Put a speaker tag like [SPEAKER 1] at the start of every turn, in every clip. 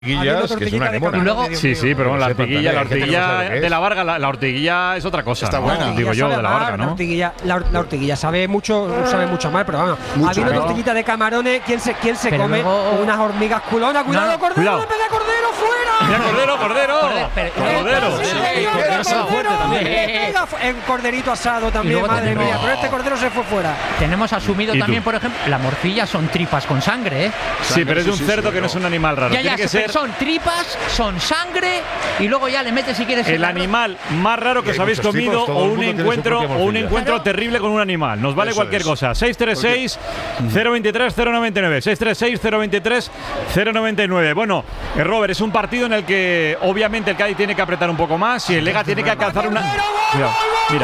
[SPEAKER 1] Tortiguillas, que es una anemona.
[SPEAKER 2] Y luego,
[SPEAKER 3] sí, pero bueno, la ortiguilla de la Varga, la ortiguilla es otra cosa.
[SPEAKER 1] Está
[SPEAKER 3] ¿no?
[SPEAKER 1] buena.
[SPEAKER 3] Digo yo, de la Varga, ¿no?
[SPEAKER 4] La ortiguilla sabe mucho mal, pero vamos. Había una tortillita de camarones, ¿quién se come unas hormigas culonas? ¡Cuidado, Cordero! ¡Le pega Cordero fuera!
[SPEAKER 3] Mira, Cordero.
[SPEAKER 4] El corderito asado también, madre mía. Pero este Cordero se fue fuera.
[SPEAKER 2] Tenemos asumido también, por ejemplo, la morcilla son tripas con sangre, ¿eh?
[SPEAKER 3] Sí, pero es de un cerdo que no es un animal raro.
[SPEAKER 2] Ya,
[SPEAKER 3] Tiene que ser
[SPEAKER 2] son tripas, son sangre y luego ya le metes si quieres
[SPEAKER 3] el animal más raro que os habéis comido o un encuentro terrible con un animal. Nos vale cualquier cosa. 636 023 099. 636 023 099. Bueno, Robert, es un partido en el que obviamente el Cádiz tiene que apretar un poco más y el Lega tiene que alcanzar una. Mira.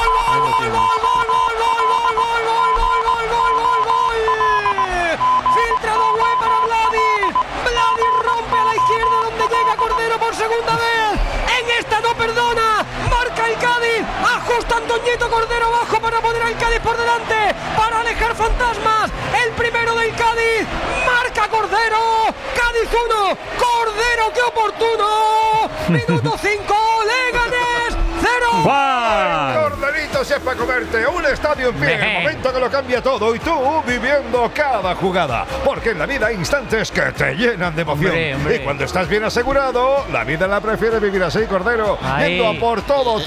[SPEAKER 4] Segunda vez, en esta no perdona, marca el Cádiz, ajusta Antoñito Cordero abajo para poner al Cádiz por delante, para alejar fantasmas, el primero del Cádiz, marca Cordero, Cádiz 1, Cordero, qué oportuno, minuto 5, Leganés 0.
[SPEAKER 1] Corderito es para comerte, un estadio en pie, el momento que lo cambia todo y tú viviendo cada jugada, porque en la vida hay instantes que te llenan de emoción. Y cuando estás bien asegurado, la vida la prefiere vivir así, Cordero, yendo a por todo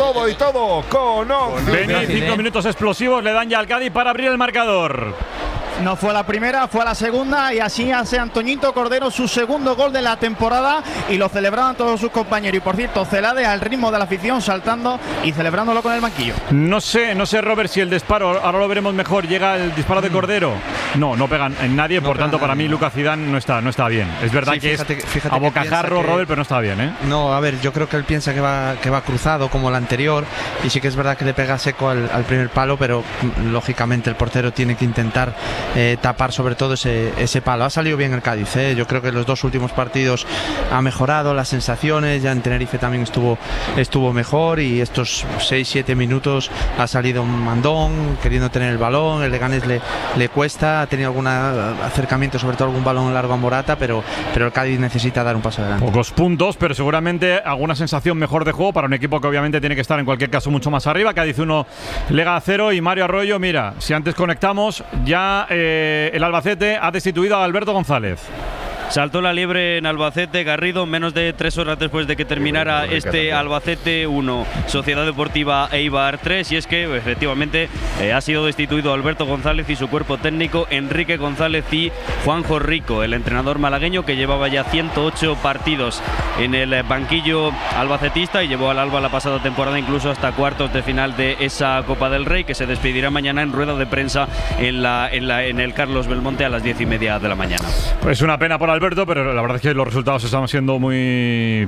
[SPEAKER 1] con
[SPEAKER 3] Vení, 5 minutos explosivos le dan ya al Cádiz para abrir el marcador.
[SPEAKER 5] No fue la primera, fue la segunda y así hace Antoñito Cordero su segundo gol de la temporada y lo celebraban todos sus compañeros. Y por cierto, Celade al ritmo de la afición saltando y celebrándolo con el banquillo.
[SPEAKER 3] No sé, Robert, si el disparo, ahora lo veremos mejor, llega el disparo de Cordero. No pegan en nadie, por tanto para mí Lucas Zidane no está bien. Es verdad que fíjate a bocajarro, Robert, pero no está bien, ¿eh?
[SPEAKER 6] No, a ver, yo creo que él piensa que va cruzado como el anterior y sí que es verdad que le pega seco al primer palo, pero lógicamente el portero tiene que intentar tapar sobre todo ese palo. Ha salido bien el Cádiz, yo creo que los dos últimos partidos ha mejorado las sensaciones, ya en Tenerife también estuvo mejor y estos 6-7 minutos ha salido un mandón queriendo tener el balón, el Leganés le cuesta, ha tenido algún acercamiento, sobre todo algún balón largo a Morata, pero el Cádiz necesita dar un paso adelante.
[SPEAKER 3] Pocos puntos, pero seguramente alguna sensación mejor de juego para un equipo que obviamente tiene que estar en cualquier caso mucho más arriba. Cádiz 1, Lega 0 y Mario Arroyo, mira, si antes conectamos ya el Albacete ha destituido a Alberto González.
[SPEAKER 7] Saltó la liebre en Albacete, Garrido, menos de 3 horas después de que terminara este Albacete 1, Sociedad Deportiva Eibar 3, y es que efectivamente ha sido destituido Alberto González y su cuerpo técnico, Enrique González y Juanjo Rico, el entrenador malagueño que llevaba ya 108 partidos en el banquillo albacetista y llevó al Alba la pasada temporada incluso hasta cuartos de final de esa Copa del Rey, que se despedirá mañana en rueda de prensa en el Carlos Belmonte a las 10:30 de la mañana.
[SPEAKER 3] Pues una pena por Alberto, pero la verdad es que los resultados estaban siendo muy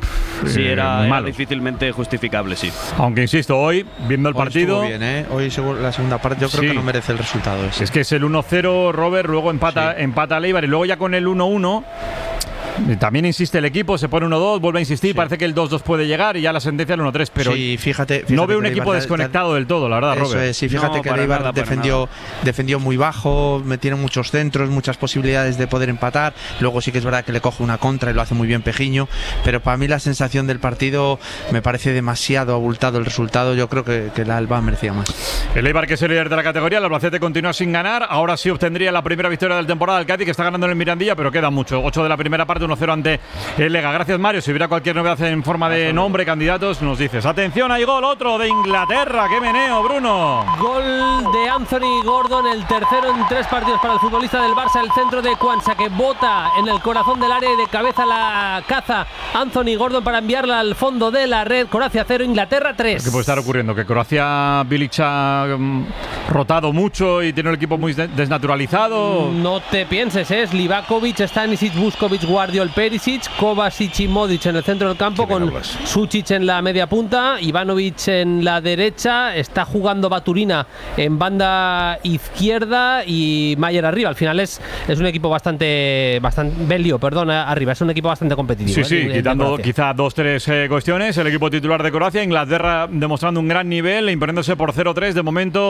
[SPEAKER 7] era difícilmente justificable, sí.
[SPEAKER 3] Aunque insisto, hoy viendo el partido
[SPEAKER 6] bien, hoy la segunda parte yo creo que no merece el resultado ese.
[SPEAKER 3] Es que es el 1-0, Robert, luego empata Eibar y luego ya con el 1-1 también insiste el equipo, se pone 1-2, vuelve a insistir, parece que el 2-2 puede llegar y ya la sentencia el 1-3, pero
[SPEAKER 6] sí, fíjate
[SPEAKER 3] no veo un equipo desconectado del todo, la verdad, Robert.
[SPEAKER 6] Sí, fíjate que el Eibar defendió muy bajo, metieron muchos centros, muchas posibilidades de poder empatar, luego sí que es verdad que le coge una contra y lo hace muy bien Pejiño, pero para mí la sensación del partido me parece demasiado abultado el resultado, yo creo que el Alba merecía más.
[SPEAKER 3] El Eibar, que es el líder de la categoría, el Albacete continúa sin ganar, ahora sí obtendría la primera victoria del temporada del Cádiz, que está ganando en el Mirandilla, pero queda mucho, 8 de la primera parte, 1-0 ante el Lega. Gracias, Mario. Si hubiera cualquier novedad en forma de nombre, candidatos, nos dices. Atención, hay gol, otro de Inglaterra. ¡Qué meneo, Bruno!
[SPEAKER 8] Gol de Anthony Gordon, el tercero en 3 partidos para el futbolista del Barça, el centro de Quansah, que bota en el corazón del área y de cabeza la caza Anthony Gordon para enviarla al fondo de la red. Croacia 0, Inglaterra 3.
[SPEAKER 3] ¿Qué puede estar ocurriendo? Que Croacia, Bilic ha rotado mucho y tiene el equipo muy desnaturalizado.
[SPEAKER 8] No te pienses, es Livakovic, Stanisic, Vuskovic, Guardiol, Perisic, Kovacic y Modric en el centro del campo, con Sučić en la media punta, Ivanovic en la derecha, está jugando Baturina en banda izquierda y Mayer arriba. Al final es un equipo bastante Belio, arriba, es un equipo bastante competitivo.
[SPEAKER 3] Sí, quitando quizá 2-3 cuestiones, el equipo titular de Croacia, Inglaterra demostrando un gran nivel, imponiéndose por 0-3 de momento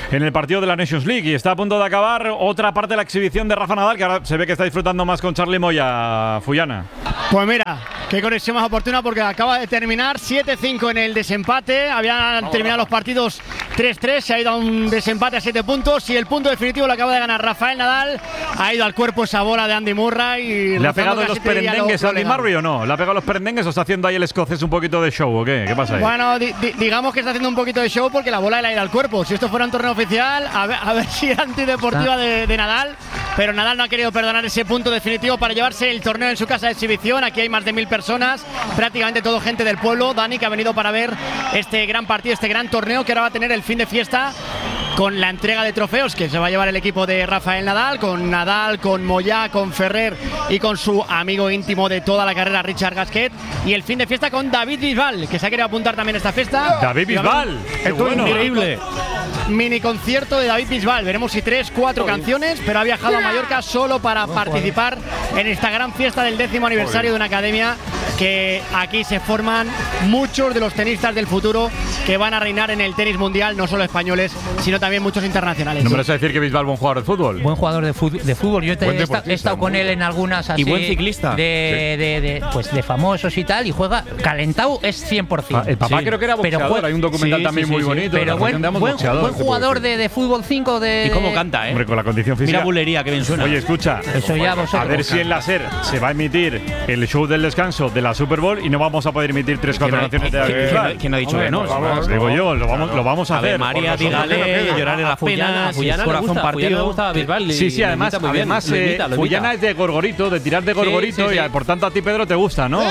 [SPEAKER 3] en el partido de la Nations League. Y está a punto de acabar otra parte de la exhibición de Rafa Nadal, que ahora se ve que está disfrutando más con Charly Moya, Fuyana.
[SPEAKER 9] Pues mira, qué conexión más oportuna, porque acaba de terminar 7-5 en el desempate. Habían terminado los partidos 3-3, se ha ido a un desempate a 7 puntos y el punto definitivo lo acaba de ganar Rafael Nadal. Ha ido al cuerpo esa bola de Andy Murray. Y
[SPEAKER 3] ¿le ha pegado los perendengues a Andy Murray o no? ¿Le ha pegado los perendengues o está haciendo ahí el escocés un poquito de show o qué? ¿Qué pasa ahí?
[SPEAKER 9] Bueno, digamos que está haciendo un poquito de show porque la bola le ha ido al cuerpo. Si esto fuera un torneo oficial, a ver si era antideportiva de Nadal. Pero Nadal no ha querido perdonar ese punto definitivo para llevarse el torneo en su casa de exhibición. Aquí hay más de 1000 personas, prácticamente todo gente del pueblo, Dani, que ha venido para ver este gran partido, este gran torneo que ahora va a tener el fin de fiesta con la entrega de trofeos que se va a llevar el equipo de Rafael Nadal, con Moyá, con Ferrer y con su amigo íntimo de toda la carrera, Richard Gasquet, y el fin de fiesta con David Bisbal, que se ha querido apuntar también a esta fiesta.
[SPEAKER 3] David Bisbal, qué bueno,
[SPEAKER 9] increíble. Mini concierto de David Bisbal, veremos si 3-4 canciones, pero ha viajado a Mallorca solo para participar en esta gran fiesta del 10º aniversario de una academia que aquí se forman muchos de los tenistas del futuro que van a reinar en el tenis mundial, no solo españoles, sino también muchos internacionales.
[SPEAKER 3] ¿No me vas a decir que Bisbal buen jugador de fútbol?
[SPEAKER 2] Buen jugador de fútbol. Yo he estado con él en algunas así.
[SPEAKER 10] Y buen ciclista.
[SPEAKER 2] Pues de famosos y tal, y juega calentado, es 100%.
[SPEAKER 3] El papá creo que era boxeador, hay un documental también muy bonito.
[SPEAKER 2] Pero buen jugador de fútbol 5 de…
[SPEAKER 10] ¿Y cómo canta,
[SPEAKER 3] Hombre, con la condición física.
[SPEAKER 10] Mira bulería, que bien suena.
[SPEAKER 3] Oye, escucha,
[SPEAKER 2] eso ya vosotros.
[SPEAKER 3] a ver si en la SER se va a emitir el show del descanso de la Super Bowl y no vamos a poder emitir 3-4 canciones de David Bisbal.
[SPEAKER 10] ¿Quién ha dicho que no?
[SPEAKER 3] Digo yo, lo vamos a hacer.
[SPEAKER 10] María, dígale, llorar en las penas, corazón partido.
[SPEAKER 3] Sí, además Fuyana es de Gorgorito, de tirar de Gorgorito, y por tanto a ti, Pedro, te gusta, ¿no?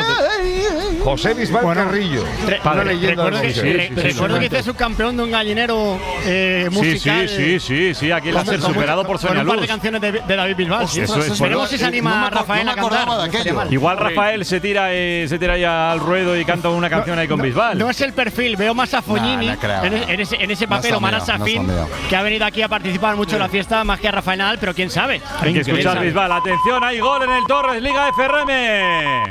[SPEAKER 1] José Bisbal Carrillo.
[SPEAKER 9] Recuerdo que hice subcampeón de un gallinero musical.
[SPEAKER 3] Sí, aquí en la SER, superado por Sonia Luz.
[SPEAKER 9] Un par de canciones de David Bisbal. Veremos si se anima Rafael a cantar.
[SPEAKER 3] Igual Rafael se tira ya al ruedo y canta una canción ahí con Bisbal.
[SPEAKER 9] No es el perfil, veo más a Fognini en ese papel, o Marat Safin, que ha venido aquí a participar mucho en la fiesta, más que a Rafael Nadal, pero quién sabe.
[SPEAKER 3] Hay que escuchar Bisbal. Atención, hay gol en el Torres, Liga FRM.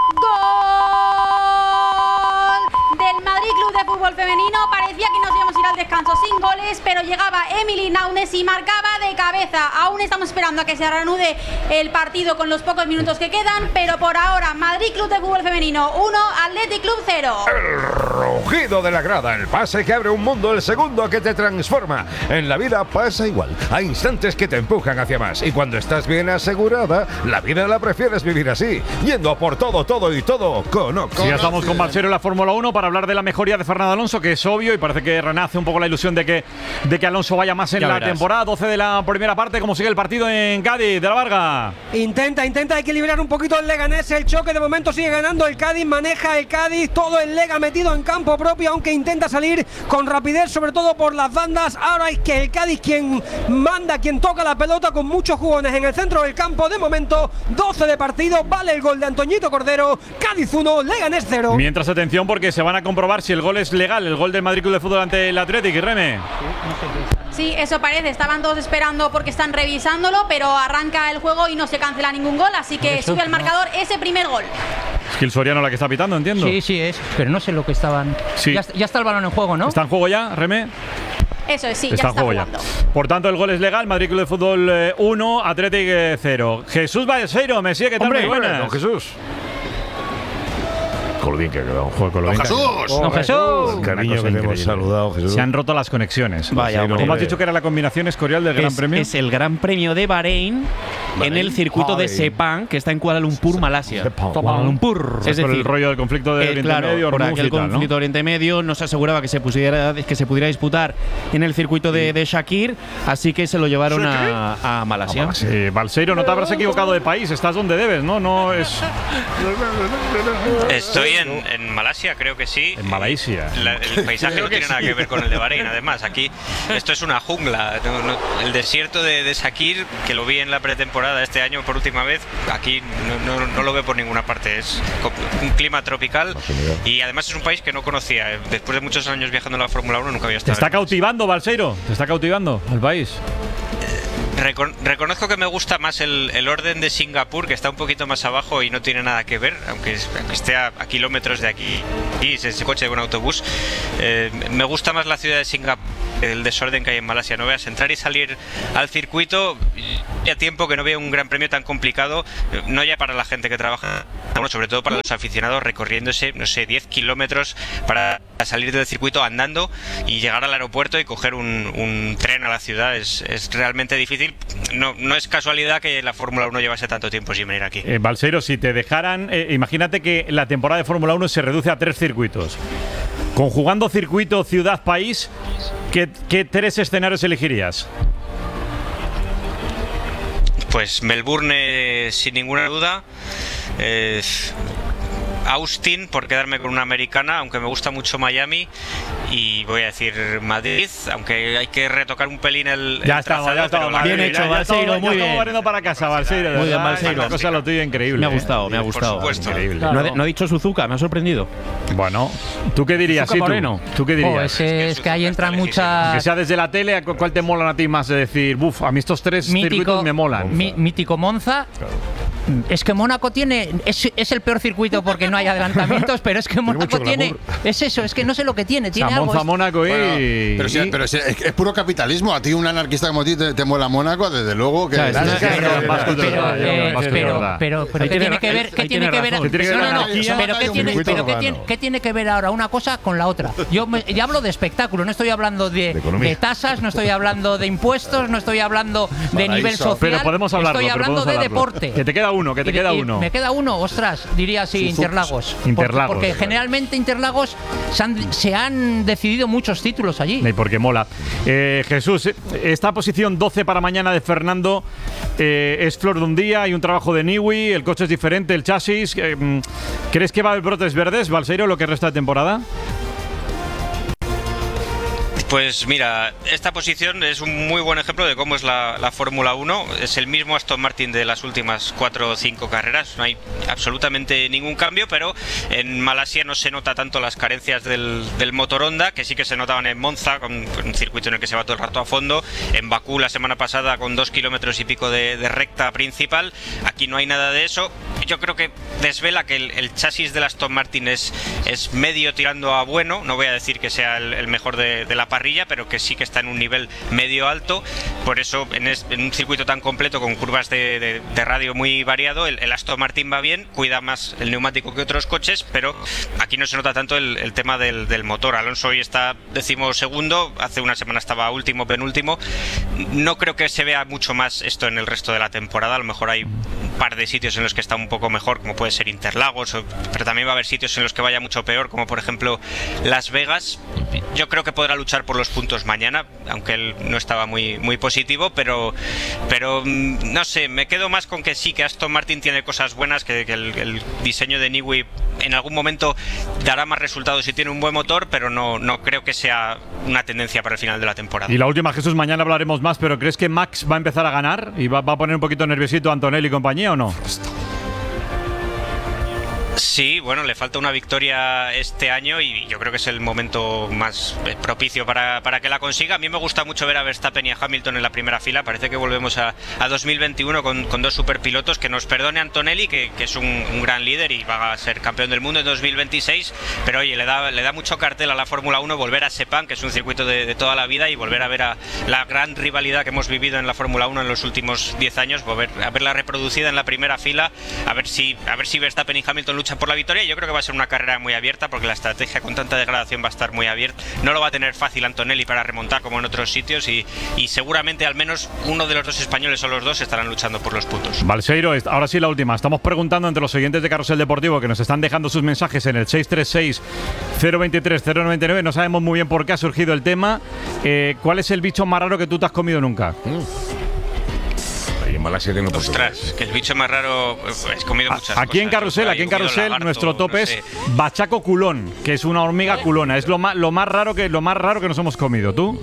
[SPEAKER 11] Del Madrid Club de Fútbol Femenino. Parecía que nos íbamos a ir al descanso sin goles, pero llegaba Emily Naunes y marcaba de cabeza. Aún estamos esperando a que se reanude el partido con los pocos minutos que quedan, pero por ahora Madrid Club de Fútbol Femenino 1, Athletic Club 0.
[SPEAKER 1] El rugido de la grada, el pase que abre un mundo, el segundo que te transforma. En la vida pasa igual, hay instantes que te empujan hacia más, y cuando estás bien asegurada, la vida la prefieres vivir así, yendo por todo y todo con Oco.
[SPEAKER 3] Sí, ya estamos con Balsero en la Fórmula 1 para hablar de la mejoría de Fernando Alonso, que es obvio, y parece que renace un poco la ilusión de que Alonso vaya más en la temporada. 12 de la primera parte, ¿cómo sigue el partido en Cádiz? De la Varga.
[SPEAKER 4] Intenta equilibrar un poquito el Leganés, el choque de momento sigue ganando el Cádiz, maneja el Cádiz, todo el Lega metido en campo propio, aunque intenta salir con rapidez, sobre todo por las bandas. Ahora es que el Cádiz quien manda, quien toca la pelota, con muchos jugones en el centro del campo. De momento, 12 de partido, vale el gol de Antoñito Cordero. Cádiz 1, Leganés 0.
[SPEAKER 3] Mientras, atención, porque se van a comprobar si el gol es legal, el gol del Madrid Club de Fútbol ante el Athletic. Reme.
[SPEAKER 11] Sí, eso parece. Estaban todos esperando porque están revisándolo, pero arranca el juego y no se cancela ningún gol, así que sube al marcador ese primer gol.
[SPEAKER 3] Es Gil Soriano la que está pitando, entiendo.
[SPEAKER 2] Sí, es, pero no sé lo que estaban…
[SPEAKER 3] Sí.
[SPEAKER 2] Ya está el balón en juego, ¿no?
[SPEAKER 3] ¿Está en juego ya, Reme?
[SPEAKER 11] Eso es, sí,
[SPEAKER 3] está
[SPEAKER 11] ya está
[SPEAKER 3] jugando. Por tanto, el gol es legal. Madrid Club de Fútbol 1, Athletic 0. Jesús Balseiro, Messi, ¿qué tal? Muy buenas.
[SPEAKER 1] Don Jesús. Con lo bien que ha quedado.
[SPEAKER 3] ¡Don Jesús!
[SPEAKER 1] ¡Don Jesús! El cariño que te hemos saludado, Jesús.
[SPEAKER 3] Se han roto las conexiones.
[SPEAKER 10] Vaya,
[SPEAKER 3] ¿Cómo has dicho que era la combinación escorial del Gran Premio?
[SPEAKER 10] Es el Gran Premio de Bahrein en el circuito de Sepang, que está en Kuala Lumpur, Malasia.
[SPEAKER 3] Kuala Lumpur. Es decir, por el rollo del conflicto de Oriente Medio,
[SPEAKER 10] por
[SPEAKER 3] Hormuz
[SPEAKER 10] aquel
[SPEAKER 3] y tal,
[SPEAKER 10] conflicto de Oriente Medio no se aseguraba que se pudiera disputar en el circuito de Shakir, así que se lo llevaron a Malasia.
[SPEAKER 3] Balseiro, no te habrás equivocado de país, estás donde debes, ¿no? No es…
[SPEAKER 12] Estoy en Malasia, creo que sí.
[SPEAKER 3] En Malasia.
[SPEAKER 12] El paisaje no tiene nada que ver con el de Bahrein, además. Aquí esto es una jungla. El desierto de Shakir, que lo vi en la pretemporada este año por última vez, aquí no lo veo por ninguna parte. Es un clima tropical y además es un país que no conocía. Después de muchos años viajando en la Fórmula 1 nunca había estado.
[SPEAKER 3] ¿Te está cautivando, Balseiro? ¿Te está cautivando el país?
[SPEAKER 12] Reconozco que me gusta más el orden de Singapur, que está un poquito más abajo y no tiene nada que ver, aunque esté a kilómetros de aquí y ese coche de un autobús. Me gusta más la ciudad de Singapur el desorden que hay en Malasia. No veas entrar y salir al circuito, ya tiempo que no veo un gran premio tan complicado, no ya para la gente que trabaja, bueno, sobre todo para los aficionados, recorriéndose, no sé, 10 kilómetros para salir del circuito andando y llegar al aeropuerto y coger un tren a la ciudad. Es realmente difícil. No es casualidad que la Fórmula 1 llevase tanto tiempo sin venir aquí.
[SPEAKER 3] Balseiro, si te dejaran, imagínate que la temporada de Fórmula 1 se reduce a 3 circuitos. Conjugando circuito, ciudad, país, ¿qué 3 escenarios elegirías?
[SPEAKER 12] Pues Melbourne, sin ninguna duda. Austin, por quedarme con una americana, aunque me gusta mucho Miami. Y voy a decir Madrid, aunque hay que retocar un pelín el
[SPEAKER 3] ya estamos.
[SPEAKER 9] Bien hecho, Balseiro, muy bien.
[SPEAKER 3] Estamos barriendo para casa, Balseiro.
[SPEAKER 10] Muy bien, Balseiro.
[SPEAKER 3] Una cosa lo tuyo increíble.
[SPEAKER 10] Me ha gustado.
[SPEAKER 12] Por supuesto.
[SPEAKER 3] Increíble.
[SPEAKER 10] Claro. No ha dicho Suzuka, me ha sorprendido.
[SPEAKER 3] Bueno, ¿tú qué dirías?
[SPEAKER 10] Suzuka Moreno.
[SPEAKER 3] ¿Tú qué dirías?
[SPEAKER 2] Es que ahí entran muchas.
[SPEAKER 3] Que sea desde la tele, ¿cuál te molan a ti más? De decir, a mí estos 3 circuitos me molan.
[SPEAKER 2] Mítico Monza. Es que Mónaco tiene. Es el peor circuito porque no hay adelantamientos, pero es que Mónaco tiene. Es eso, es que no sé lo que tiene. Tiene algo.
[SPEAKER 3] Monza, Mónaco
[SPEAKER 13] pero es puro capitalismo. A ti, un anarquista como a ti, te mola Mónaco, desde luego que.
[SPEAKER 2] Pero ¿qué tiene que ver? ¿Qué tiene que ver? ¿Qué tiene que ver ahora una cosa con la otra? Yo hablo de espectáculo, no estoy hablando de tasas, no estoy hablando de impuestos, no estoy hablando de nivel social.
[SPEAKER 3] Pero podemos hablarlo.
[SPEAKER 2] Estoy hablando de deporte.
[SPEAKER 3] Que te queda uno, Me
[SPEAKER 2] queda uno, ostras, diría así, Interlagos. Porque generalmente Interlagos se han decidido muchos títulos allí.
[SPEAKER 3] Y porque mola. Jesús, esta posición 12 para mañana de Fernando es flor de un día, hay un trabajo de Newey, el coche es diferente, el chasis. ¿Crees que va a haber brotes verdes, Balseiro, lo que resta de temporada?
[SPEAKER 12] Pues mira, esta posición es un muy buen ejemplo de cómo es la Fórmula 1. Es el mismo Aston Martin de las últimas 4 o 5 carreras. No hay absolutamente ningún cambio, pero en Malasia no se nota tanto las carencias del motor Honda, que sí que se notaban en Monza, con un circuito en el que se va todo el rato a fondo. En Bakú la semana pasada con 2 kilómetros y pico de recta principal. Aquí no hay nada de eso. Yo creo que desvela que el chasis del Aston Martin es medio tirando a bueno. No voy a decir que sea el mejor de la parrilla, pero que sí que está en un nivel medio alto. Por eso en un circuito tan completo con curvas de radio muy variado, el Aston Martin va bien, cuida más el neumático que otros coches, pero aquí no se nota tanto el tema del motor. Alonso hoy está 12º, hace una semana estaba último, penúltimo. No creo que se vea mucho más esto en el resto de la temporada. A lo mejor hay un par de sitios en los que está un poco mejor, como puede ser Interlagos, pero también va a haber sitios en los que vaya mucho peor, como por ejemplo Las Vegas. Yo creo que podrá luchar por los puntos mañana, aunque él no estaba muy positivo, pero no sé, me quedo más con que sí, que Aston Martin tiene cosas buenas, que el diseño de Newey en algún momento dará más resultados si tiene un buen motor, pero no creo que sea una tendencia para el final de la temporada.
[SPEAKER 3] Y la última, Jesús, mañana hablaremos más, pero ¿crees que Max va a empezar a ganar y va a poner un poquito nerviosito a Antonelli y compañía o no?
[SPEAKER 12] Sí, bueno, le falta una victoria este año y yo creo que es el momento más propicio para que la consiga. A mí me gusta mucho ver a Verstappen y a Hamilton en la primera fila. Parece que volvemos a 2021 con 2 superpilotos. Que nos perdone Antonelli, que es un gran líder y va a ser campeón del mundo en 2026. Pero oye, le da mucho cartel a la Fórmula 1 volver a Sepang, que es un circuito de toda la vida, y volver a ver a la gran rivalidad que hemos vivido en la Fórmula 1 en los últimos 10 años, a verla reproducida en la primera fila, a ver si Verstappen y Hamilton luchan por la victoria. Yo creo que va a ser una carrera muy abierta, porque la estrategia con tanta degradación va a estar muy abierta. No lo va a tener fácil Antonelli para remontar como en otros sitios, y seguramente al menos uno de los dos españoles o los dos estarán luchando por los puntos.
[SPEAKER 3] Balseiro, ahora sí la última. Estamos preguntando entre los oyentes de Carrusel Deportivo, que nos están dejando sus mensajes en el 636-023-099. No sabemos muy bien por qué ha surgido el tema. ¿Cuál es el bicho más raro que tú te has comido nunca?
[SPEAKER 1] En Malasia tengo
[SPEAKER 12] Ostras, que el bicho más raro, he comido muchas cosas.
[SPEAKER 3] Aquí en Carrusel, lagarto, nuestro top es bachaco culón, que es una hormiga culona. Es lo más raro que nos hemos comido. ¿Tú?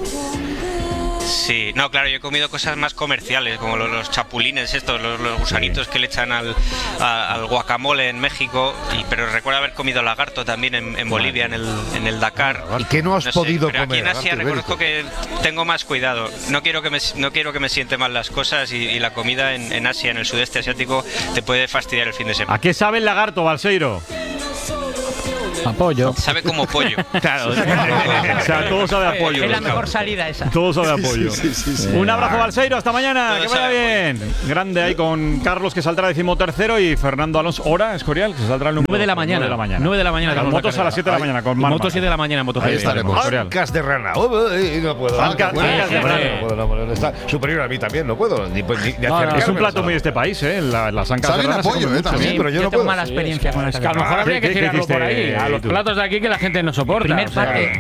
[SPEAKER 12] Sí, no, claro, yo he comido cosas más comerciales, como los chapulines estos, los gusanitos que le echan al guacamole en México, pero recuerdo haber comido lagarto también en Bolivia, en el Dakar.
[SPEAKER 1] ¿Y qué no has podido
[SPEAKER 12] pero
[SPEAKER 1] comer?
[SPEAKER 12] Aquí en Asia reconozco que tengo más cuidado. No quiero que me siente mal las cosas, y la comida en Asia, en el sudeste asiático, te puede fastidiar el fin de semana.
[SPEAKER 3] ¿A qué sabe el lagarto, Balseiro?
[SPEAKER 8] Apoyo.
[SPEAKER 12] Sabe como pollo.
[SPEAKER 7] Claro.
[SPEAKER 3] O sea, todo sabe a pollo.
[SPEAKER 2] Es la mejor salida esa.
[SPEAKER 3] Todo sabe a pollo. Un abrazo, Balseiro. Hasta mañana.
[SPEAKER 12] Todo
[SPEAKER 3] Que vaya
[SPEAKER 12] sabe
[SPEAKER 3] bien. Grande ahí con Carlos, que saldrá 13º, y Fernando Alonso. Hora Escorial, que saldrá el número
[SPEAKER 10] 9 de la mañana.
[SPEAKER 3] 9 de la mañana. Las motos a las 7 de la mañana con Marc.
[SPEAKER 10] Motos 7 de la mañana en MotoGP.
[SPEAKER 13] Ahí estaremos.
[SPEAKER 1] Ancas de rana. No puedo.
[SPEAKER 3] Ancas de rana.
[SPEAKER 1] No puedo. Está superior a mí también. No puedo. Ni acercarme.
[SPEAKER 3] Es un plato muy de este país, ¿eh? Las ancas de
[SPEAKER 13] Saben
[SPEAKER 3] rana.
[SPEAKER 13] apoyo, también.
[SPEAKER 1] Pero yo no
[SPEAKER 2] tengo
[SPEAKER 1] puedo.
[SPEAKER 2] mala experiencia con
[SPEAKER 8] Es que a lo mejor habría que tirarlo por ahí. A los platos de aquí que la gente no soporta.
[SPEAKER 2] Primer parte,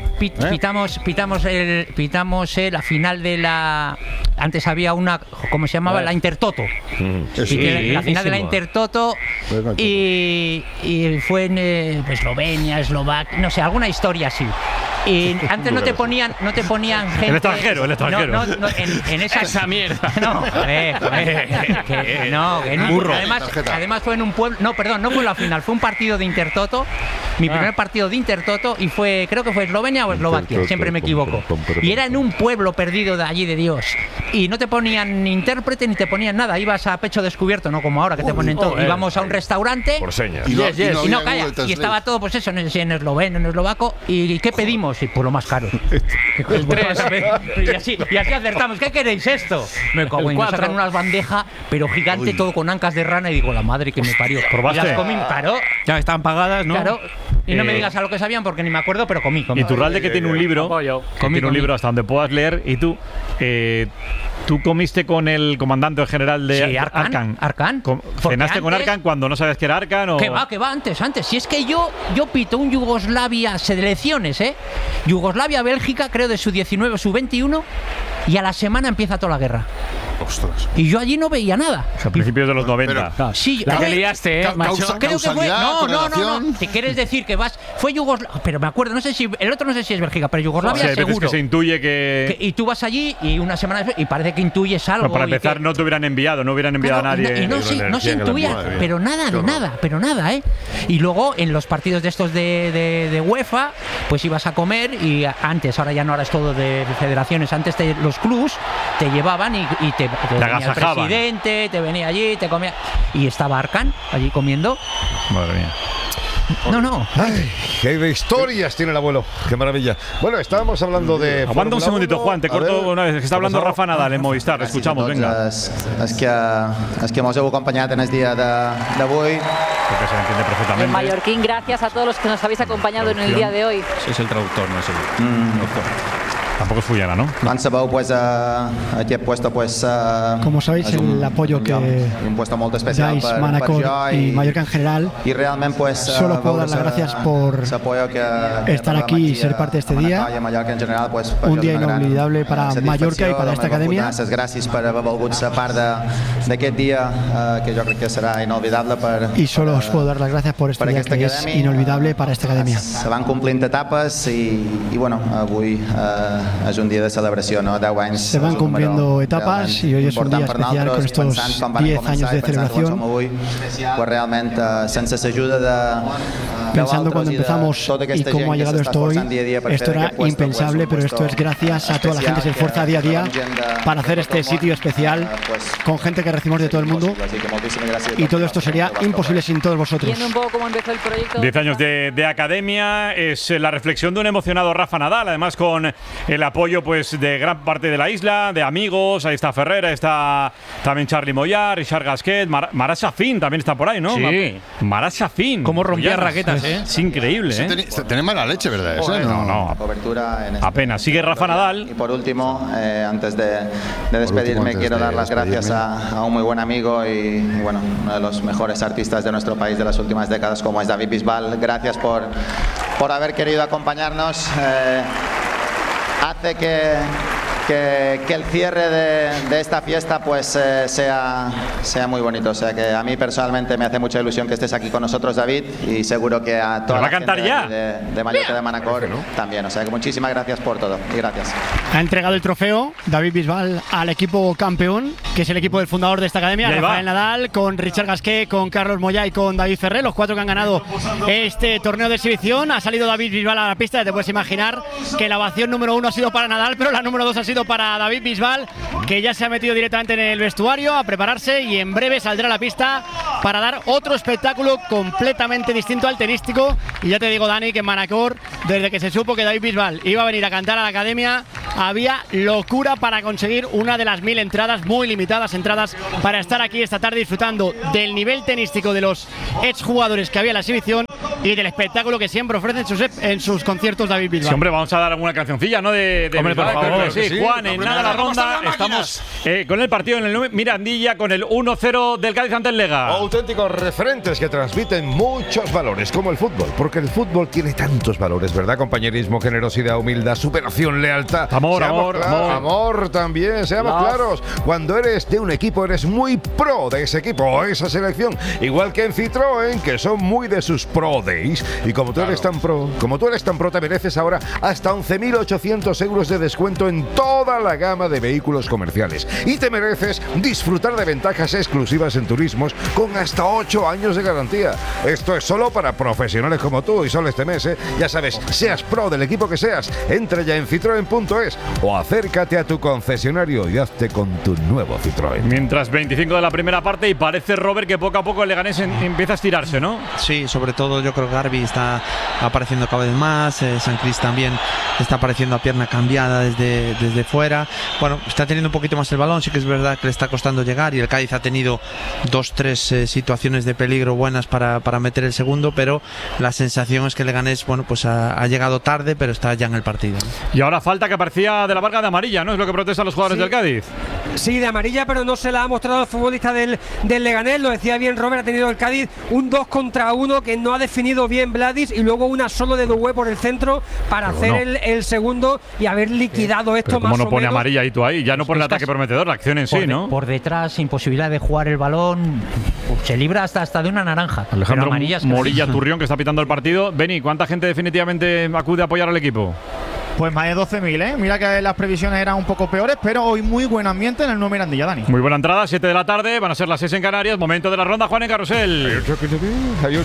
[SPEAKER 2] pitamos la final de la. Antes había una, ¿cómo se llamaba? La Intertoto. La final de la Intertoto y fue en Eslovenia, Eslovaquia, no sé, alguna historia así. Y antes no te ponían gente.
[SPEAKER 3] El extranjero.
[SPEAKER 2] No, en esa
[SPEAKER 8] mierda.
[SPEAKER 2] No, además fue en un pueblo. No, perdón, no fue la final, fue un partido de Intertoto. Mi primer partido de Intertoto, y creo que fue Eslovenia o Eslovaquia, siempre me equivoco. Y era en un pueblo perdido de allí de Dios. Y no te ponían ni intérprete ni te ponían nada, ibas a pecho descubierto, no como ahora que te ponen todo. Íbamos a un restaurante.
[SPEAKER 1] Por señas.
[SPEAKER 2] Y estaba todo, pues eso, no sé si en esloveno, en eslovaco. ¿Y qué pedimos? Y pues lo más caro. El 3. Y así acertamos. ¿Qué queréis esto? Me cago en, sacan unas bandejas, pero gigante, todo con ancas de rana, y digo, la madre que me parió.
[SPEAKER 3] ¿Probaste?
[SPEAKER 2] Y las comí, claro.
[SPEAKER 10] Ya estaban pagadas, ¿no?
[SPEAKER 2] Claro. Y no me digas a lo que sabían porque ni me acuerdo, pero comí.
[SPEAKER 3] Y Iturralde, que tiene un libro, tiene un libro hasta donde puedas leer, y tú comiste con el comandante general de Arkan. ¿Cenaste con Arkan cuando no sabes que era Arkan? O...
[SPEAKER 2] Que va, antes. Si es que yo pito un Yugoslavia selecciones, Yugoslavia-Bélgica, creo de su 19 o su 21, y a la semana empieza toda la guerra.
[SPEAKER 1] Ostras.
[SPEAKER 2] Y yo allí no veía nada.
[SPEAKER 3] O sea, a principios de los 90.
[SPEAKER 2] Pero, sí,
[SPEAKER 8] la que liaste,
[SPEAKER 2] macho. Creo que fue. No. Si quieres decir que fue Yugoslavia. Pero me acuerdo, no sé si es Bélgica, pero Yugoslavia seguro.
[SPEAKER 3] Que se intuye que.
[SPEAKER 2] Y tú vas allí y una semana después, y parece que intuyes algo.
[SPEAKER 3] Pero para empezar, no te hubieran enviado, a nadie.
[SPEAKER 2] Y no se intuía, pero nada, ¿eh? Y luego en los partidos de estos de UEFA, pues ibas a comer, y antes, ahora es todo de federaciones, antes los clubs te llevaban y te venía el presidente, te venía allí, te comía. Y estaba Arkan allí comiendo.
[SPEAKER 3] Madre mía.
[SPEAKER 2] No.
[SPEAKER 1] Ay, qué de historias tiene el abuelo. Qué maravilla. Bueno, estábamos hablando de.
[SPEAKER 3] Aguanta un segundito, Juan, te corto una vez. Que está hablando Rafa Nadal en Movistar. Escuchamos, venga.
[SPEAKER 14] Es que hemos acompañado en este día de hoy.
[SPEAKER 3] Porque se entiende perfectamente.
[SPEAKER 15] En mallorquín, gracias a todos los que nos habéis acompañado en el día de hoy.
[SPEAKER 10] Es el traductor, no es el doctor.
[SPEAKER 3] Tampoco es Fullana, ¿no?
[SPEAKER 14] Pues aquí he puesto, pues.
[SPEAKER 16] Como sabéis, el apoyo que dais Manacor y Mallorca en general.
[SPEAKER 14] Y realmente, pues.
[SPEAKER 16] Solo puedo dar las gracias por estar aquí y ser parte de este día. Un día inolvidable para Mallorca y para esta academia.
[SPEAKER 14] Gracias por haber volgut ser part d'aquest dia, que yo creo que será inolvidable.
[SPEAKER 16] Y solo os puedo dar las gracias por este día que es inolvidable para esta academia.
[SPEAKER 14] Se van complint etapes y bueno, avui es un día de celebración, ¿no? 10 anys.
[SPEAKER 16] Se van cumpliendo etapas y hoy es un día especial con estos 10 años de celebración.
[SPEAKER 14] Pues realmente, sense ayuda de.
[SPEAKER 16] Pensando cuando empezamos y cómo ha llegado esto hoy, esto era impensable, pero esto es gracias a toda la gente que se esfuerza día a día para hacer este sitio especial con gente que recibimos de todo el mundo, y todo esto sería imposible sin todos vosotros.
[SPEAKER 15] Viendo un poco cómo empezó el proyecto.
[SPEAKER 3] 10 años de academia, es la reflexión de un emocionado Rafa Nadal, además con el apoyo, pues, de gran parte de la isla, de amigos. Ahí está Ferrera, está también Charly Moyar, Richard Gasquet, Marat Safin también está por ahí, ¿no?
[SPEAKER 10] Sí.
[SPEAKER 3] Marat Safin.
[SPEAKER 10] Cómo rompía raquetas, ¿eh?
[SPEAKER 3] Es increíble, ¿eh?
[SPEAKER 13] Tiene mala leche, ¿verdad?
[SPEAKER 3] Joder, no. Apenas. Sigue Rafa Nadal.
[SPEAKER 14] Y por último, antes de despedirme, quiero dar las gracias a un muy buen amigo y, bueno, uno de los mejores artistas de nuestro país de las últimas décadas, como es David Bisbal. Gracias por haber querido acompañarnos. Hace que el cierre de esta fiesta, pues, sea muy bonito. O sea que a mí personalmente me hace mucha ilusión que estés aquí con nosotros, David, y seguro que a toda la gente de Mallorca, de Manacor también. O sea que muchísimas gracias por todo y gracias.
[SPEAKER 9] Ha entregado el trofeo David Bisbal al equipo campeón, que es el equipo del fundador de esta academia, Rafael Nadal, con Richard Gasquet, con Carlos Moyá y con David Ferrer, los 4 que han ganado este torneo de exhibición. Ha salido David Bisbal a la pista y te puedes imaginar que la ovación número 1 ha sido para Nadal, pero la número 2 ha sido partido para David Bisbal, que ya se ha metido directamente en el vestuario a prepararse y en breve saldrá a la pista para dar otro espectáculo completamente distinto al tenístico. Y ya te digo, Dani, que en Manacor, desde que se supo que David Bisbal iba a venir a cantar a la academia, había locura para conseguir una de las 1000 entradas, muy limitadas entradas, para estar aquí esta tarde disfrutando del nivel tenístico de los exjugadores que había en la exhibición y del espectáculo que siempre ofrece en sus conciertos David Bisbal.
[SPEAKER 3] Sí, hombre, vamos a dar alguna cancioncilla, ¿no? De hombre, por favor.
[SPEAKER 1] Sí,
[SPEAKER 3] Juan, en nada la ronda, estamos con el partido en el Mirandilla, con el 1-0 del Cádiz ante el Lega.
[SPEAKER 1] Auténticos referentes que transmiten muchos valores, como el fútbol, porque el fútbol tiene tantos valores, ¿verdad? Compañerismo, generosidad, humildad, superación, lealtad. Amor también, seamos claros. Cuando eres de un equipo, eres muy pro de ese equipo o esa selección. Igual que en Citroën, que son muy de sus pro days. Y como tú eres tan pro, te mereces ahora hasta 11.800 euros de descuento en toda la gama de vehículos comerciales. Y te mereces disfrutar de ventajas exclusivas en turismos con hasta 8 años de garantía. Esto es solo para profesionales como tú y solo este mes, ya sabes, seas pro del equipo que seas, entra ya en citroen.es o acércate a tu concesionario y hazte con tu nuevo Citroën.
[SPEAKER 3] Mientras 25 de la primera parte y parece, Robert, que poco a poco el Leganés empieza a estirarse, ¿no?
[SPEAKER 6] Sí, sobre todo yo creo que Garbi está apareciendo cada vez más, San Cris también está apareciendo a pierna cambiada desde fuera. Bueno, está teniendo un poquito más el balón, sí que es verdad que le está costando llegar y el Cádiz ha tenido 2-3 situaciones de peligro buenas para meter el segundo, pero la sensación es que el Leganés, bueno, pues ha llegado tarde, pero está ya en el partido, ¿no?
[SPEAKER 3] Y ahora falta que aparecía de la Varga de amarilla, ¿no? Es lo que protestan los jugadores del Cádiz.
[SPEAKER 4] Sí, de amarilla, pero no se la ha mostrado el futbolista del Leganés. Lo decía bien Robert, ha tenido el Cádiz un 2 contra 1 que no ha definido bien Vladis y luego una solo de Doué por el centro para hacer el segundo y haber liquidado esto.
[SPEAKER 3] ¿Cómo no pone amarilla y tú ahí? Ya no por el ataque prometedor, la acción en sí, ¿no?
[SPEAKER 2] Por detrás, imposibilidad de jugar el balón, se libra hasta de una naranja.
[SPEAKER 3] Alejandro Morilla Turrión, que está pitando el partido. Beni, ¿cuánta gente definitivamente acude a apoyar al equipo?
[SPEAKER 5] Pues más de 12.000, ¿eh? Mira que las previsiones eran un poco peores, pero hoy muy buen ambiente en el nuevo Mirandilla, Dani.
[SPEAKER 3] Muy buena entrada, 7 de la tarde, van a ser las 6 en Canarias, momento de la ronda, Juan en Carrusel.
[SPEAKER 1] Hay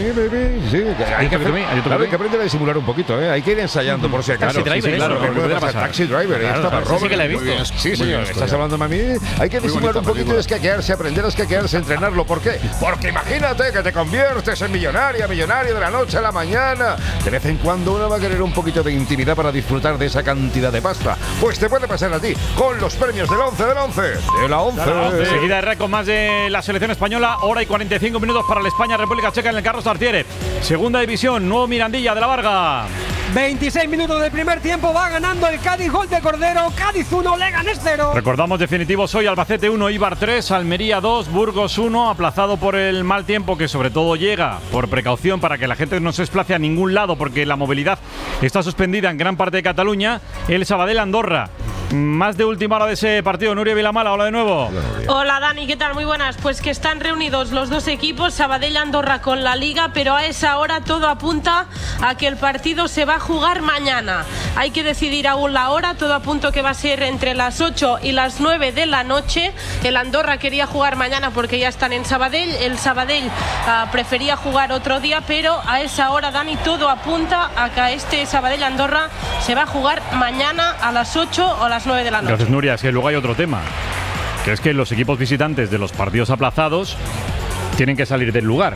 [SPEAKER 1] que aprender a disimular un poquito, ¿eh? Hay que ir ensayando por si acaso.
[SPEAKER 3] Taxi Driver, claro,
[SPEAKER 1] que puede pasar. Taxi Driver,
[SPEAKER 3] sí que la he visto.
[SPEAKER 1] Sí, señor, estás hablándome a mí. Hay que disimular un poquito y escaquearse, aprender a escaquearse, entrenarlo. ¿Por qué? Porque imagínate que te conviertes en millonario de la noche a la mañana. De vez en cuando uno va a querer un poquito de intimidad para disfrutar de esa cantidad de pasta. Pues te puede pasar a ti con los premios del 11 de la 11.
[SPEAKER 3] Seguida de récord más de la selección española, hora y 45 minutos para la España-República Checa en el Carlos Tartiere. Segunda división, nuevo Mirandilla de la Varga.
[SPEAKER 4] 26 minutos del primer tiempo, va ganando el Cádiz, gol de Cordero, Cádiz 1, Leganés 0.
[SPEAKER 3] Recordamos definitivos hoy: Albacete 1, Eibar 3, Almería 2, Burgos 1, aplazado por el mal tiempo, que sobre todo llega por precaución para que la gente no se desplace a ningún lado porque la movilidad está suspendida en gran parte de Cataluña. El Sabadell-Andorra. Más de última hora de ese partido, Nuria Vilamala, hola de nuevo.
[SPEAKER 17] Hola Dani, ¿qué tal? Muy buenas. Pues que están reunidos los dos equipos, Sabadell-Andorra con la Liga, pero a esa hora todo apunta a que el partido se va a jugar mañana. Hay que decidir aún la hora, todo apunta que va a ser entre las 8 y las 9 de la noche. El Andorra quería jugar mañana porque ya están en Sabadell, el Sabadell prefería jugar otro día, pero a esa hora, Dani, todo apunta a que este Sabadell-Andorra se va a jugar mañana a las 8 o las 9 de la noche.
[SPEAKER 3] Gracias, Nuria. Es que luego hay otro tema, que es que los equipos visitantes de los partidos aplazados tienen que salir del lugar.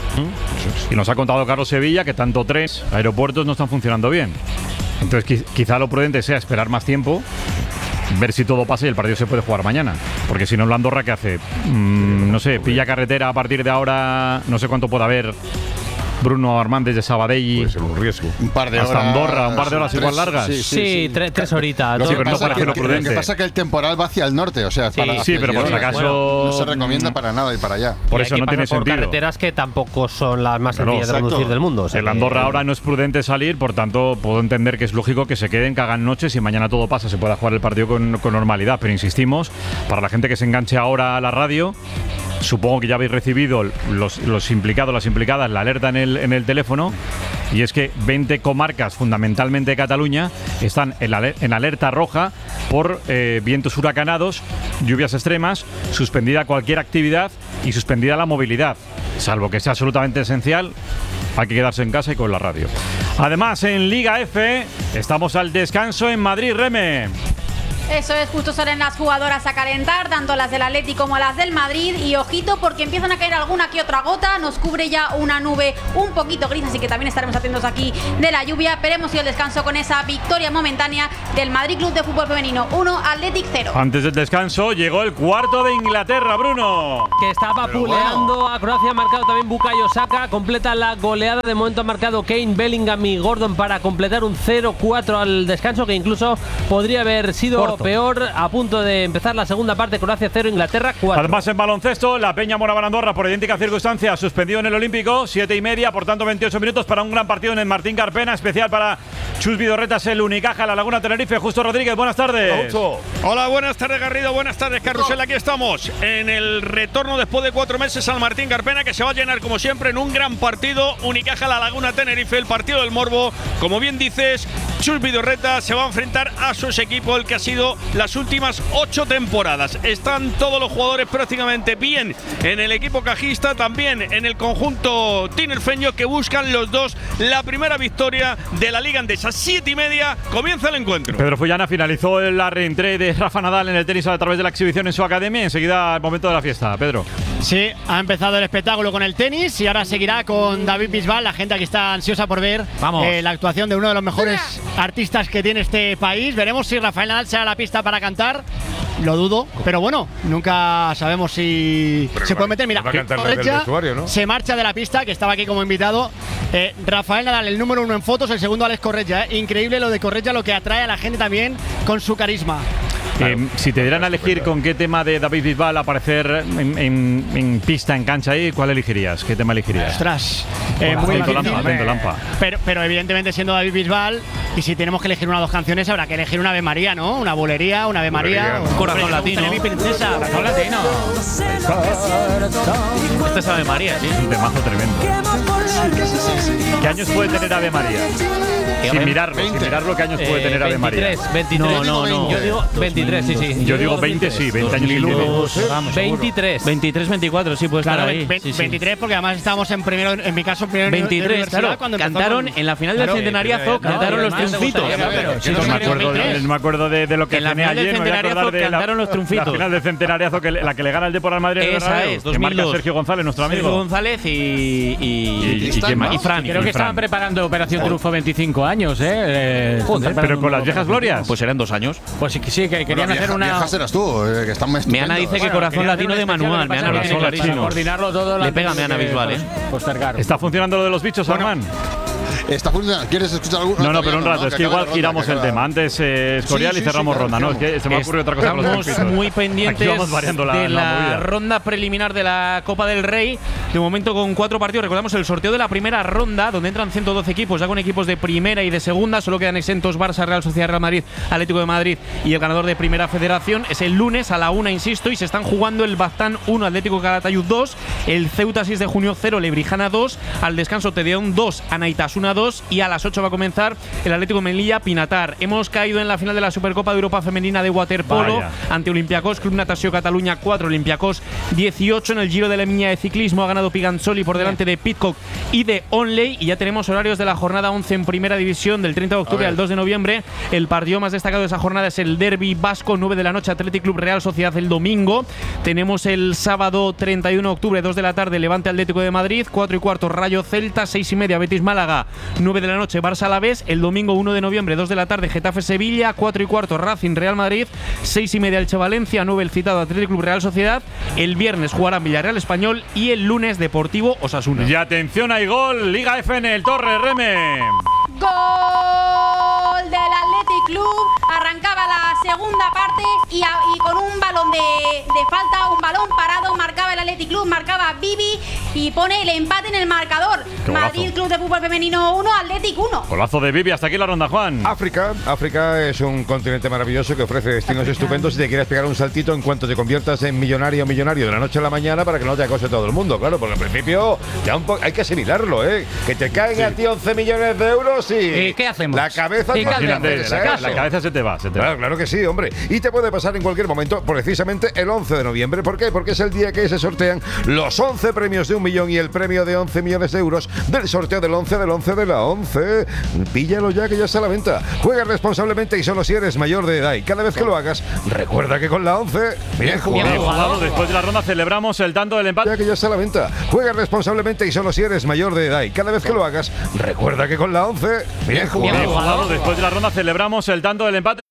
[SPEAKER 3] Y nos ha contado Carlos Sevilla que tanto trenes, aeropuertos no están funcionando bien. Entonces quizá lo prudente sea esperar más tiempo, ver si todo pasa y el partido se puede jugar mañana. Porque si no, la Andorra, ¿qué hace? No sé, pilla carretera a partir de ahora, no sé cuánto puede haber. Bruno Armán desde Sabadell.
[SPEAKER 1] Puede ser un riesgo.
[SPEAKER 13] Un par de horas.
[SPEAKER 3] Hasta Andorra, un par de horas igual largas.
[SPEAKER 8] Sí, 3 horitas.
[SPEAKER 13] Lo que pasa es que el temporal va hacia el norte, o sea,
[SPEAKER 3] sí, pero por si acaso
[SPEAKER 13] no se recomienda para nada ir para allá.
[SPEAKER 3] Por eso no tiene sentido.
[SPEAKER 8] Carreteras que tampoco son las más sencillas de conducir del mundo. O sea,
[SPEAKER 3] el Andorra ahora no es prudente salir, por tanto puedo entender que es lógico que se queden, que hagan noches y mañana todo pasa, se pueda jugar el partido con normalidad. Pero insistimos, para la gente que se enganche ahora a la radio, supongo que ya habéis recibido los implicados, las implicadas, la alerta en el teléfono, y es que 20 comarcas, fundamentalmente Cataluña, están en alerta roja por vientos huracanados, lluvias extremas, suspendida cualquier actividad y suspendida la movilidad. Salvo que sea absolutamente esencial, hay que quedarse en casa y con la radio. Además, en Liga F, estamos al descanso en Madrid, Reme.
[SPEAKER 11] Eso es, justo salen las jugadoras a calentar, tanto las del Atleti como las del Madrid. Y ojito, porque empiezan a caer alguna que otra gota. Nos cubre ya una nube un poquito gris, así que también estaremos atentos aquí de la lluvia. Veremos si el descanso con esa victoria momentánea del Madrid Club de Fútbol Femenino 1, Athletic 0.
[SPEAKER 3] Antes del descanso llegó el cuarto de Inglaterra, Bruno.
[SPEAKER 8] Que estaba puleando a Croacia, ha marcado también Bukayo Saka. Completa la goleada, de momento ha marcado Kane, Bellingham y Gordon para completar un 0-4 al descanso, que incluso podría haber sido peor. A punto de empezar la segunda parte, Croacia 0, Inglaterra 4.
[SPEAKER 3] Además, en baloncesto, la Peña Moraván Andorra, por idéntica circunstancia, suspendido en el Olímpico, 7:30, por tanto 28 minutos para un gran partido en el Martín Carpena, especial para Chus Vidorretas, el Unicaja, la Laguna Tenerife. Justo Rodríguez, buenas tardes.
[SPEAKER 18] Hola, buenas tardes, Garrido, buenas tardes, Carrusel. Aquí estamos en el retorno después de 4 meses al Martín Carpena, que se va a llenar como siempre en un gran partido. Unicaja, la Laguna Tenerife, el partido del morbo. Como bien dices, Chus Vidorretas se va a enfrentar a su equipo, el que ha sido las últimas 8 temporadas. Están todos los jugadores prácticamente bien en el equipo cajista, también en el conjunto tinerfeño, que buscan los dos la primera victoria de la Liga Andesa. 7:30 comienza el encuentro.
[SPEAKER 3] Pedro Fullana finalizó la reentrée de Rafa Nadal en el tenis a través de la exhibición en su academia. Enseguida el momento de la fiesta, Pedro.
[SPEAKER 9] Sí, ha empezado el espectáculo con el tenis y ahora seguirá con David Bisbal. La gente aquí está ansiosa por ver la actuación de uno de los mejores artistas que tiene este país. Veremos si Rafael Nadal se da la pista para cantar. Lo dudo, pero bueno, nunca sabemos si se puede meter. Mira, Corretja, ¿no? Se marcha de la pista, que estaba aquí como invitado. Rafael Nadal, el número 1 en fotos, el segundo Alex Corretja. Increíble lo de Corretja, lo que atrae a la gente también con su carisma.
[SPEAKER 3] Si te dieran a elegir con qué tema de David Bisbal aparecer en pista, en cancha ahí, ¿cuál elegirías? ¿Qué tema elegirías?
[SPEAKER 9] Ostras, muy difícil.
[SPEAKER 3] Lampa.
[SPEAKER 9] Pero evidentemente siendo David Bisbal, y si tenemos que elegir una o dos canciones, habrá que elegir una Ave María, ¿no? Una bolería, una Ave María, un
[SPEAKER 10] corazón latino.
[SPEAKER 9] Mi princesa, corazón latino.
[SPEAKER 10] Esta es Ave María, sí.
[SPEAKER 3] Es un temazo tremendo. ¿Qué años puede tener Ave María? Sin mirarlo, ¿qué años puede tener Ave María?
[SPEAKER 8] 23. No. Yo digo 23, sí.
[SPEAKER 3] Yo digo 20, sí, 20 años sin
[SPEAKER 8] vamos, 23.
[SPEAKER 10] 23, 24, sí, puede estar ahí.
[SPEAKER 9] 23, porque además estábamos en primero, en mi caso, primero
[SPEAKER 10] 23, claro. Cuando cantaron en la final del centenariazo, cantaron los triunfitos.
[SPEAKER 3] No me acuerdo de lo que cené ayer.
[SPEAKER 10] Cantaron los triunfitos.
[SPEAKER 3] La final del centenariazo, la que le gana el Depor al Madrid.
[SPEAKER 10] Esa es, 2002.
[SPEAKER 3] Que marca Sergio González, nuestro amigo.
[SPEAKER 10] Sergio González y Fran.
[SPEAKER 19] Creo que estaban preparando Operación Triunfo 25 años,
[SPEAKER 3] pero con las viejas glorias.
[SPEAKER 10] Pues eran 2 años.
[SPEAKER 19] Pues sí, que querían hacer una.
[SPEAKER 13] Viejas eras tú, que están más
[SPEAKER 10] Meana dice que corazón latino de manual. Meana lo tiene clarísimo.
[SPEAKER 19] Coordinarlo todo.
[SPEAKER 10] Le pega Meana Bisbal,
[SPEAKER 19] postergar.
[SPEAKER 3] ¿Está funcionando lo de los bichos, Armán?
[SPEAKER 13] Está funcionando. ¿Quieres escuchar alguna?
[SPEAKER 3] No, pero un rato. Es que igual giramos el tema. Antes Escorial y cerramos ronda, ¿no? Es que se me ocurre otra cosa.
[SPEAKER 10] Estamos muy pendientes de la ronda preliminar de la Copa del Rey. De momento con 4 partidos. Recordamos el sorteo de la primera ronda, donde entran 112 equipos, ya con equipos de primera y de segunda. Solo quedan exentos Barça, Real Sociedad, Real Madrid, Atlético de Madrid y el ganador de Primera Federación. Es el lunes a la 1, insisto, y se están jugando el Baztán 1, Atlético Calatayud 2, el Ceuta 6 de junio 0, Lebrijana 2, al descanso Tedeón 2, Anaitasuna 2, y a las 8 va a comenzar el Atlético Melilla Pinatar. Hemos caído en la final de la Supercopa de Europa Femenina de waterpolo ante Olympiacos, Club Natació Cataluña 4, Olympiacos 18. En el Giro de la Miña de ciclismo ha ganado Piganzoli por delante de Pidcock y de Onley, y ya tenemos horarios de la jornada 11 en Primera División del 30 de octubre al 2 de noviembre. El partido más destacado de esa jornada es el Derby Vasco, 9 de la noche, Athletic Club Real Sociedad el domingo. Tenemos el sábado 31 de octubre, 2 de la tarde, Levante Atlético de Madrid, 4:15 Rayo Celta, 6:30 Betis Málaga, 9 de la noche Barça Alavés. El domingo 1 de noviembre, 2 de la tarde, Getafe Sevilla, 4:15 Racing Real Madrid, 6:30 Elche Valencia, 9 el citado Athletic Club Real Sociedad. El viernes jugarán Villarreal Español y el lunes Deportivo Osasuna.
[SPEAKER 3] Y atención, hay gol, Liga FN, el Torre Reme.
[SPEAKER 11] Gol del Athletic Club. Arrancaba la segunda parte y con un balón de falta, un balón parado, marcaba el Athletic Club, marcaba Bibi y pone el empate en el marcador. Madrid Club de Fútbol Femenino 1, Athletic 1.
[SPEAKER 3] Golazo de Bibi, hasta aquí la ronda, Juan.
[SPEAKER 1] África es un continente maravilloso que ofrece destinos estupendos si te quieres pegar un saltito en cuanto te conviertas en millonario de la noche a la mañana, para que no te acose todo el mundo, claro, porque al principio ya hay que asimilarlo, que te caen a ti 11 millones de euros y
[SPEAKER 19] ¿qué hacemos?
[SPEAKER 1] La cabeza
[SPEAKER 3] la cabeza se te va.
[SPEAKER 1] Claro que sí. Sí, hombre. Y te puede pasar en cualquier momento, precisamente el 11 de noviembre. ¿Por qué? Porque es el día que se sortean los 11 premios de 1 millón y el premio de 11 millones de euros del sorteo del 11 de la 11. Píllalo ya, que ya está a la venta. Juega responsablemente y solo si eres mayor de edad. Y cada vez que lo hagas, recuerda que con la 11, bien jugado.
[SPEAKER 3] Después de la ronda celebramos el tanto del empate.
[SPEAKER 1] Ya que ya está a la venta. Juega responsablemente y solo si eres mayor de edad. Y cada vez que lo hagas, recuerda que con la 11, bien jugado.
[SPEAKER 3] Después de la ronda celebramos el tanto del empate.